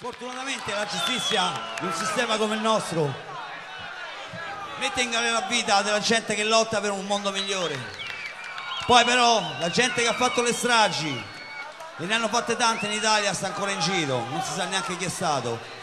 Fortunatamente la giustizia in un sistema come il nostro mette in galera la vita della gente che lotta per un mondo migliore. Poi però la gente che ha fatto le stragi, e ne hanno fatte tante in Italia, sta ancora in giro, non si sa neanche chi è stato.